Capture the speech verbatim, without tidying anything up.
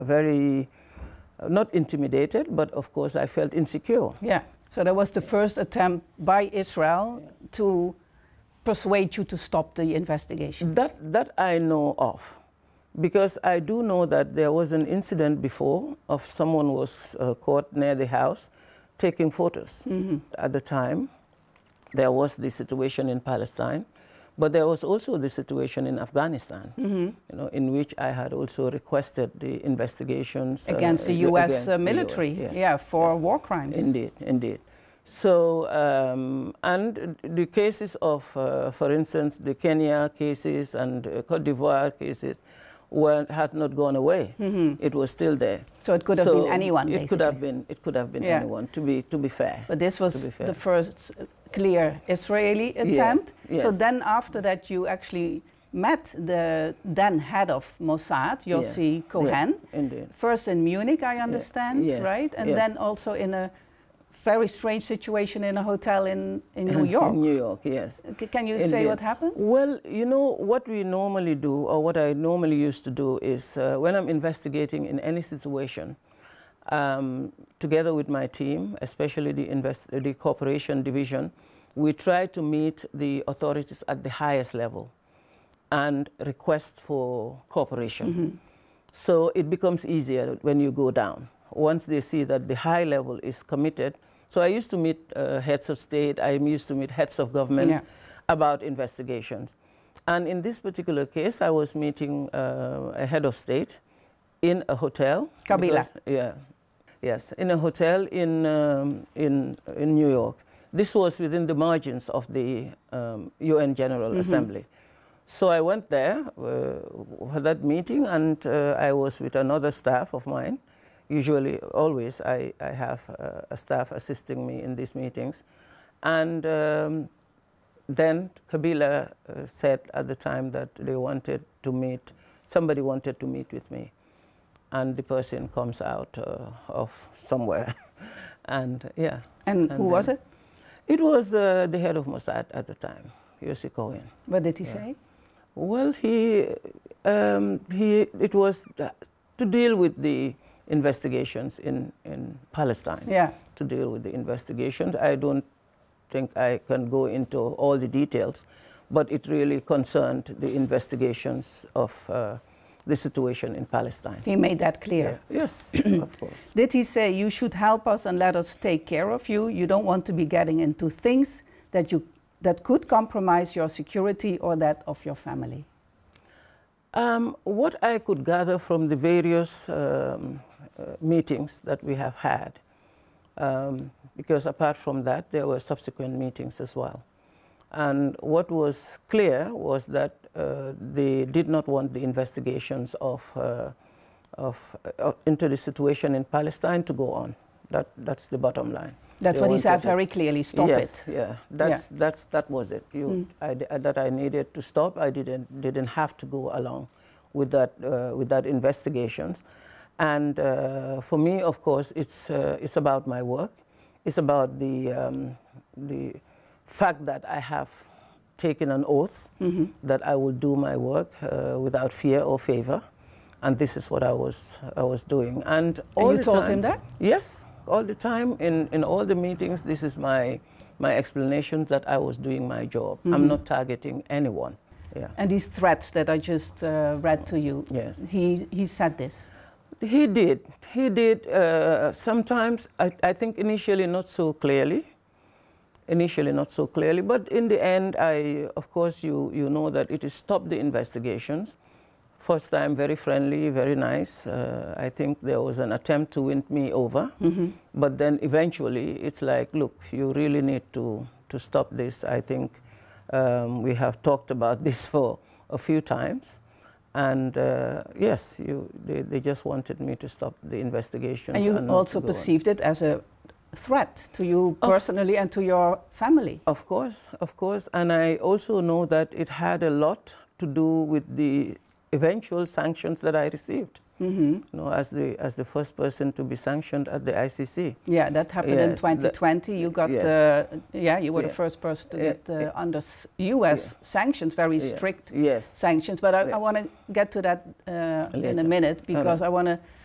very, uh, not intimidated, but of course I felt insecure. Yeah, so that was the first attempt by Israel yeah. to persuade you to stop the investigation. That, that I know of, because I do know that there was an incident before of someone was uh, caught near the house taking photos. Mm-hmm. At the time, there was the situation in Palestine, but there was also the situation in Afghanistan, mm-hmm. you know, in which I had also requested the investigations against uh, the U S uh, military, U S, yes, yeah, for yes. war crimes. Indeed, indeed. So, um, and the cases of, uh, for instance, the Kenya cases and uh, Cote d'Ivoire cases were, had not gone away. Mm-hmm. It was still there. So it could have so been anyone, it basically. Could have been, it could have been yeah. anyone, to be, to be fair. But this was the first clear Israeli attempt. Yes. Yes. So then after that you actually met the then head of Mossad, Yossi yes. Cohen. Yes, indeed. First in Munich, I understand, yes. right? And yes. then also in a very strange situation in a hotel in, in New York. In New York, yes. C can you Indeed. say what happened? Well, you know, what we normally do, or what I normally used to do is, uh, when I'm investigating in any situation, um, together with my team, especially the, invest the cooperation division, we try to meet the authorities at the highest level and request for cooperation. Mm-hmm. So it becomes easier when you go down. Once they see that the high level is committed. So I used to meet uh, heads of state, I used to meet heads of government yeah. about investigations. And in this particular case, I was meeting uh, a head of state in a hotel. Kabila. Because, yeah, yes, in a hotel in, um, in, in New York. This was within the margins of the um, U N General mm-hmm. Assembly. So I went there uh, for that meeting, and uh, I was with another staff of mine. Usually, always, I, I have uh, a staff assisting me in these meetings. And um, then Kabila uh, said at the time that they wanted to meet, somebody wanted to meet with me. And the person comes out uh, of somewhere. and yeah. And, and who was it? It was uh, the head of Mossad at the time, Yossi Cohen. What did he yeah. say? Well, he, um, he, it was to deal with the investigations in, in Palestine, yeah. to deal with the investigations. I don't think I can go into all the details, but it really concerned the investigations of uh, the situation in Palestine. He made that clear. Yeah. Yes, of course. Did he say, you should help us and let us take care of you? You don't want to be getting into things that, you, that could compromise your security or that of your family? Um, what I could gather from the various um, uh, meetings that we have had, um, because apart from that, there were subsequent meetings as well. And what was clear was that uh, they did not want the investigations of, uh, of, uh, into the situation in Palestine to go on. That, that's the bottom line. That's they what he said it. very clearly, stop yes, it. Yeah, that's, yeah. That's, that was it. You, mm. I, that I needed to stop. I didn't, didn't have to go along with that, uh, with that investigations. And uh, for me, of course, it's, uh, it's about my work. It's about the, um, the fact that I have taken an oath mm-hmm. that I will do my work uh, without fear or favor. And this is what I was, I was doing. And, all and you the told time, him that? Yes, all the time. In, in all the meetings, this is my, my explanation that I was doing my job. Mm-hmm. I'm not targeting anyone. Yeah. And these threats that I just uh, read to you, yes. he, he said this? He did. He did. Uh, sometimes, I, I think initially not so clearly. Initially not so clearly. But in the end, I, of course, you, you know that it is stop the investigations. First time, very friendly, very nice. Uh, I think there was an attempt to win me over. Mm-hmm. But then eventually, it's like, look, you really need to, to stop this. I think um, we have talked about this for a few times. And uh, yes, you, they, they just wanted me to stop the investigations. And you and also perceived on. it as a threat to you personally of, and to your family. Of course, of course. And I also know that it had a lot to do with the eventual sanctions that I received. Mm-hmm. You know, as the as the first person to be sanctioned at the I C C. Yeah, that happened yes, in twenty twenty. You got, yes. uh, yeah, you were yes. the first person to yeah. get uh, under U S yeah. sanctions, very yeah. strict yes. sanctions. But I, yeah. I want to get to that uh, in a minute because right. I want to